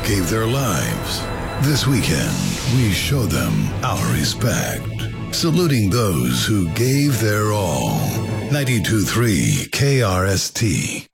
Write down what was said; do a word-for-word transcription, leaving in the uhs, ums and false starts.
gave their lives. This weekend, we show them our respect, saluting those who gave their all. ninety-two point three K R S T.